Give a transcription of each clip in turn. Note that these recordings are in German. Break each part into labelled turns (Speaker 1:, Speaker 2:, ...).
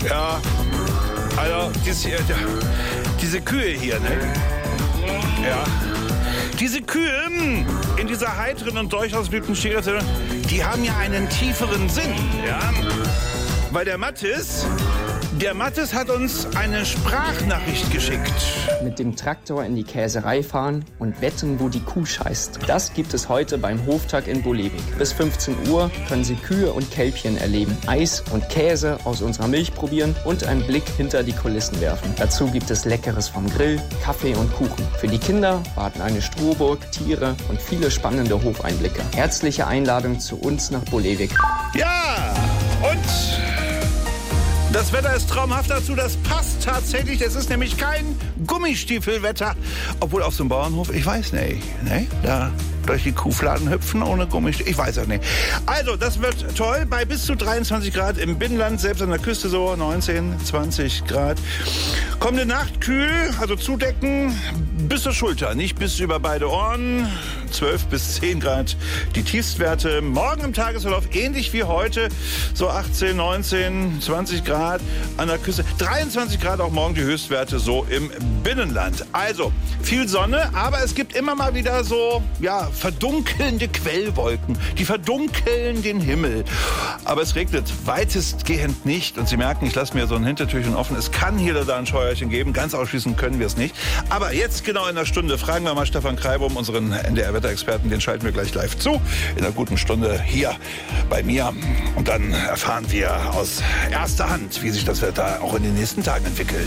Speaker 1: Ja, also diese Kühe hier, ne? Ja. Diese Kühe in dieser heiteren und durchaus beliebten Stehgrenze, die haben ja einen tieferen Sinn, ja? Weil der Mathis hat uns eine Sprachnachricht geschickt.
Speaker 2: Mit dem Traktor in die Käserei fahren und wetten, wo die Kuh scheißt. Das gibt es heute beim Hoftag in Bolewik. Bis 15 Uhr können Sie Kühe und Kälbchen erleben, Eis und Käse aus unserer Milch probieren und einen Blick hinter die Kulissen werfen. Dazu gibt es Leckeres vom Grill, Kaffee und Kuchen. Für die Kinder warten eine Strohburg, Tiere und viele spannende Hofeinblicke. Herzliche Einladung zu uns nach Bolewik.
Speaker 1: Ja, und das Wetter ist traumhaft dazu, das passt tatsächlich. Es ist nämlich kein Gummistiefelwetter. Obwohl auf so einem Bauernhof, ich weiß nicht, ne? Da durch die Kuhfladen hüpfen ohne Gummistiefel, ich weiß auch nicht. Also, das wird toll, bei bis zu 23 Grad im Binnenland, selbst an der Küste so 19, 20 Grad. Kommende Nacht kühl, also zudecken bis zur Schulter, nicht bis über beide Ohren. 12 bis 10 Grad die Tiefstwerte. Morgen im Tagesverlauf ähnlich wie heute, so 18, 19, 20 Grad an der Küste. 23 Grad auch morgen die Höchstwerte so im Binnenland. Also viel Sonne, aber es gibt immer mal wieder so, ja, verdunkelnde Quellwolken. Die verdunkeln den Himmel. Aber es regnet weitestgehend nicht. Und Sie merken, ich lasse mir so ein Hintertürchen offen. Es kann hier oder da ein Scheuerchen geben. Ganz ausschließen können wir es nicht. Aber jetzt genau in einer Stunde fragen wir mal Stefan Kreibum, unseren NDR-Wetterexperten. Den schalten wir gleich live zu. In einer guten Stunde hier bei mir. Und dann erfahren wir aus erster Hand, wie sich das Wetter auch in den nächsten Tagen entwickelt.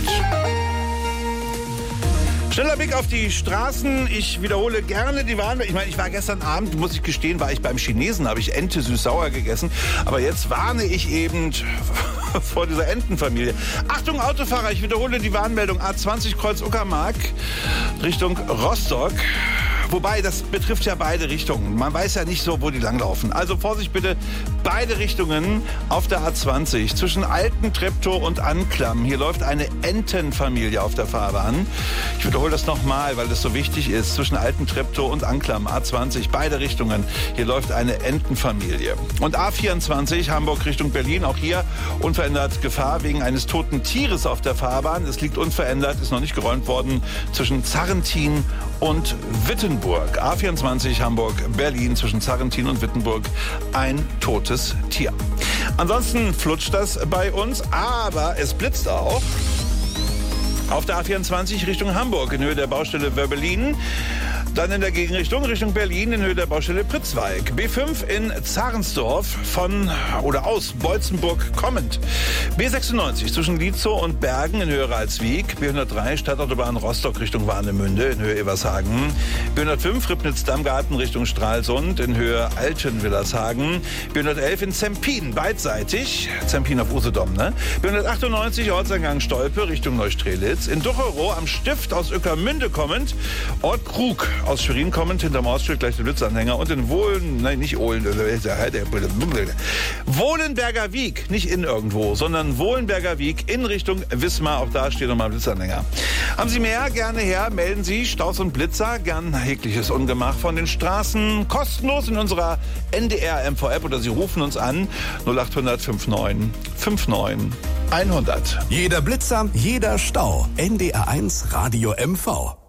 Speaker 1: Schneller Blick auf die Straßen. Ich wiederhole gerne die Warnung. Ich meine, ich war gestern Abend, muss ich gestehen, war ich beim Chinesen, habe ich Ente süß-sauer gegessen. Aber jetzt warne ich eben vor dieser Entenfamilie. Achtung, Autofahrer, ich wiederhole die Warnmeldung. A20 Kreuz Uckermark Richtung Rostock. Wobei, das betrifft ja beide Richtungen. Man weiß ja nicht so, wo die langlaufen. Also Vorsicht bitte, beide Richtungen auf der A20 zwischen Alten-Treptow und Anklam. Hier läuft eine Entenfamilie auf der Fahrbahn. Ich wiederhole das nochmal, weil das so wichtig ist. Zwischen Alten-Treptow und Anklam, A20, beide Richtungen. Hier läuft eine Entenfamilie. Und A24 Hamburg Richtung Berlin. Auch hier unverändert Gefahr wegen eines toten Tieres auf der Fahrbahn. Es liegt unverändert, ist noch nicht geräumt worden, zwischen Zarrentin und Wittenburg. A24 Hamburg-Berlin zwischen Zarrentin und Wittenburg ein totes Tier. Ansonsten flutscht das bei uns, aber es blitzt auch. Auf der A24 Richtung Hamburg in Höhe der Baustelle Wörbelin. Dann in der Gegenrichtung Richtung Berlin in Höhe der Baustelle Pritzwalk. B5 in Zarensdorf von oder aus Beutzenburg kommend. B96 zwischen Lietzow und Bergen in Höhe Ralswiek. B103 Stadtautobahn Rostock Richtung Warnemünde in Höhe Evershagen. B105 Ribnitz-Dammgarten Richtung Stralsund in Höhe Altenwillershagen. B111 in Zempin beidseitig. Zempin auf Usedom, ne? B198 Ortseingang Stolpe Richtung Neustrelitz. In Ducherow am Stift aus Ueckermünde kommend. Ort Krug aus Schwerin kommend, hinterm Ortsschild gleich der Blitzanhänger und in Wohlenberger Wiek, nicht in irgendwo, sondern Wohlenberger Wiek in Richtung Wismar, auch da steht nochmal Blitzanhänger. Haben Sie mehr? Gerne her, melden Sie Staus und Blitzer, gern jegliches Ungemach von den Straßen, kostenlos in unserer NDR-MV-App oder Sie rufen uns an 0800 59 59 100.
Speaker 3: Jeder Blitzer, jeder Stau. NDR1 Radio MV.